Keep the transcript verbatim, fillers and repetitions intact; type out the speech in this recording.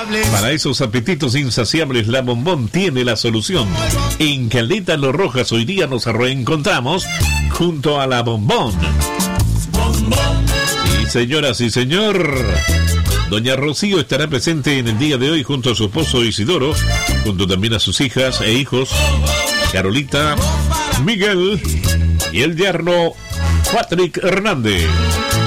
Para esos apetitos insaciables, la Bombón tiene la solución. En Caleta Los Rojas hoy día nos reencontramos junto a la Bombón. Y señoras y señor, doña Rocío estará presente en el día de hoy junto a su esposo Isidoro, junto también a sus hijas e hijos, Carolita, Miguel y el yerno Patrick Hernández.